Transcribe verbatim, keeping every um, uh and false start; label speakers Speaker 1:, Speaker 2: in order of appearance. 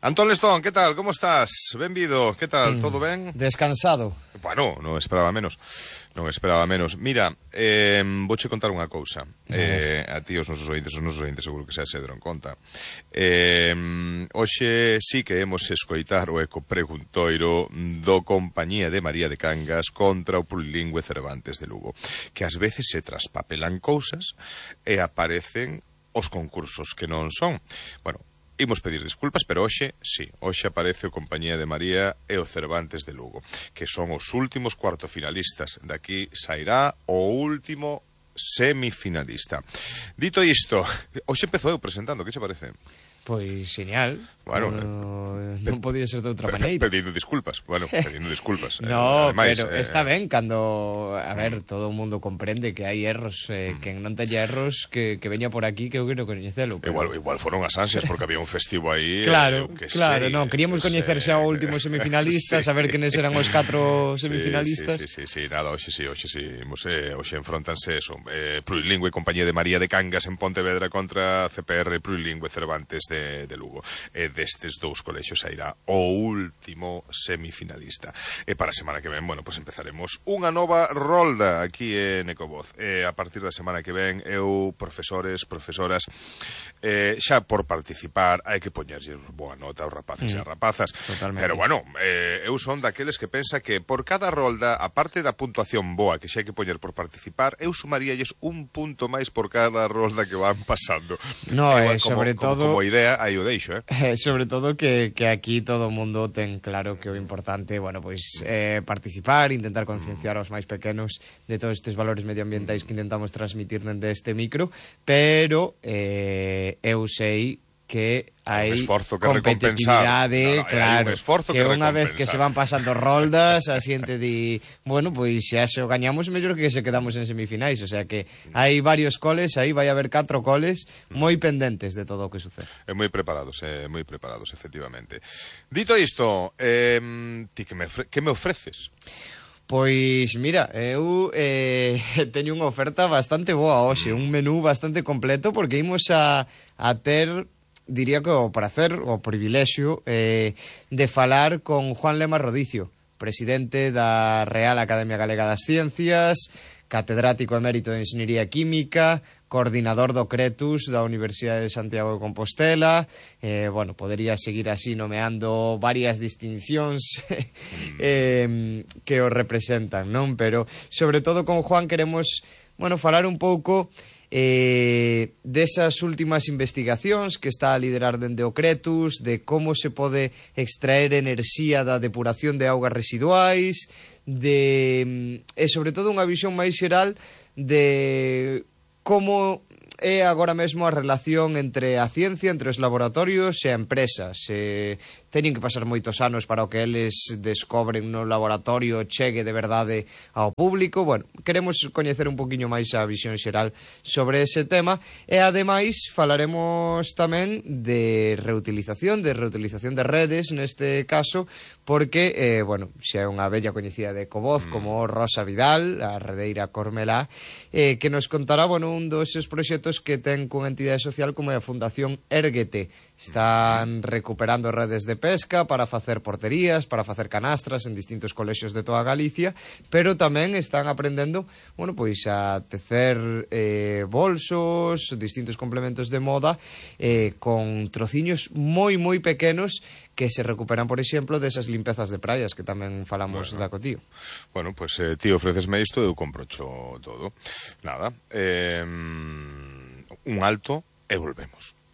Speaker 1: Antón Lestón, que tal? Como estás? Benvido, que tal? Mm, todo ben?
Speaker 2: Descansado.
Speaker 1: Bueno, non esperaba menos. Non esperaba menos. Mira, eh, vouche contar unha cousa. Eh, a ti, os nosos ointes, os nosos ointes seguro que xa se deron conta. Eh, hoxe sí que hemos escoitar o eco preguntoiro do Compañía de María de Cangas contra o Plurilingüe Cervantes de Lugo. Que ás veces se traspapelan cousas e aparecen os concursos que non son. Bueno, imos pedir disculpas, pero hoxe, sí, hoxe aparece o Compañía de María e o Cervantes de Lugo, que son os últimos cuarto finalistas. Daqui sairá o último semifinalista. Dito isto, hoxe empezou eu presentando, que che parece?
Speaker 2: Pois genial.
Speaker 1: Bueno,
Speaker 2: no, non podía ser de outra maneira.
Speaker 1: Pedindo disculpas, bueno, pedindo disculpas.
Speaker 2: No,
Speaker 1: eh, ademais,
Speaker 2: pero
Speaker 1: eh,
Speaker 2: está ben cando, a ver, todo o mundo comprende que hai erros, eh, mm. quen non teña erros que, que veña por aquí que eu quero coñecelo. Pero...
Speaker 1: Igual, igual foron as ansias porque había un festivo aí.
Speaker 2: Claro,
Speaker 1: eh, que
Speaker 2: claro,
Speaker 1: sei,
Speaker 2: no, queríamos coñecer xa o último semifinalista, sí. Saber quenes eran os catro semifinalistas.
Speaker 1: Sí, sí, sí, sí, sí, nada, hoxe sí, hoxe sí, eh, hoxe enfrontanse eso, eh, Plurilingüe Compañía de María de Cangas en Pontevedra contra C P R Plurilingüe Cervantes de, de Lugo. E destes dous colexios sairá o último semifinalista. E para a semana que ven, bueno, pues empezaremos unha nova rolda aquí en Ecovoz. E a partir da semana que ven, eu, profesores, profesoras, eh, xa por participar, hai que poñerlle boa nota aos rapaces mm, e as rapazas.
Speaker 2: Totalmente.
Speaker 1: Pero bueno, eh, eu son daqueles que pensa que por cada rolda, aparte da puntuación boa que xa hai que poñer por participar, eu sumaríalles un punto máis por cada rolda que van pasando.
Speaker 2: No,
Speaker 1: igual,
Speaker 2: eh,
Speaker 1: como,
Speaker 2: sobre
Speaker 1: como,
Speaker 2: todo...
Speaker 1: Como idea, aí o deixo, eh?
Speaker 2: Eh, sobre todo que, que aquí todo o mundo ten claro que o importante, bueno, pois eh, participar, intentar concienciar aos máis pequenos de todos estes valores medioambientais que intentamos transmitir dende este micro, pero eh, eu sei que hai
Speaker 1: que
Speaker 2: competitividade,
Speaker 1: no, no,
Speaker 2: claro,
Speaker 1: que,
Speaker 2: que unha vez que se van pasando roldas, a xente di, bueno, pois xa se o gañamos mellor que se quedamos en semifinais, o sea que hai varios coles, aí vai haber catro coles moi pendentes de todo o que sucede.
Speaker 1: É moi preparados, é moi preparados, efectivamente. Dito isto, eh, ti que me, que me ofreces?
Speaker 2: Pois, mira, eu eh, teño unha oferta bastante boa hoxe, un menú bastante completo, porque imos a, a ter... diría que o prazer, o privilexio eh, de falar con Juan Lema Rodicio, presidente da Real Academia Galega das Ciencias, catedrático emérito de Enxeñería Química, coordinador do Cretus da Universidade de Santiago de Compostela, eh, bueno, podería seguir así nomeando varias distincións eh, que o representan, non? Pero, sobre todo con Juan queremos, bueno, falar un pouco... Eh, desas últimas investigacións que está a liderar dende o Cretus, de como se pode extraer enerxía da depuración de augas residuais, de, e sobre todo unha visión máis xeral de como é agora mesmo a relación entre a ciencia, entre os laboratorios e a empresa. Se teñen que pasar moitos anos para o que eles descobren no laboratorio chegue de verdade ao público. Bueno, queremos coñecer un poquinho máis a visión xeral sobre ese tema e ademais falaremos tamén de reutilización, de reutilización de redes neste caso, porque, eh, bueno, xa é unha bella coñecida de Ecovoz mm. como Rosa Vidal, a redeira Cormelá, eh, que nos contará, bueno, un dos seus proxectos que ten cunha entidade social como é a Fundación Érguete. Están recuperando redes de pesca para facer porterías, para facer canastras en distintos colexios de toda Galicia, pero tamén están aprendendo, bueno, pois a tecer eh, bolsos, distintos complementos de moda eh, con trociños moi moi pequenos que se recuperan, por exemplo, desas limpezas de praias que tamén falamos bueno, da Cotío.
Speaker 1: Bueno, pois pues, eh, ti ofrecesme isto, eu comprocho todo. Nada, eh, un alto e volvemos.